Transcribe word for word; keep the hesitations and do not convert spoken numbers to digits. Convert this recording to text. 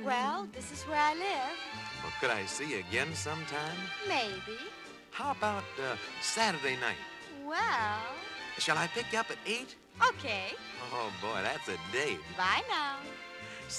Well, this is where I live. Well, could I see you again sometime? Maybe. How about uh, Saturday night? Well, Shall I pick you up at eight? okay. Oh, boy, that's a date. Bye now.